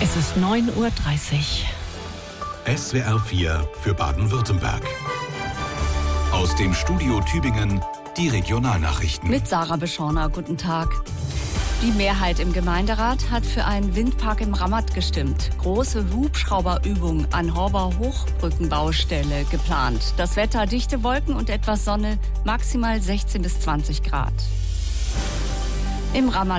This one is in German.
Es ist 9:30 Uhr. SWR 4 für Baden-Württemberg. Aus dem Studio Tübingen die Regionalnachrichten. Mit Sarah Beschorner, guten Tag. Die Mehrheit im Gemeinderat hat für einen Windpark im Ramat gestimmt. Große Hubschrauberübung an Horber Hochbrückenbaustelle geplant. Das Wetter, dichte Wolken und etwas Sonne, maximal 16 bis 20 Grad. Im Ramat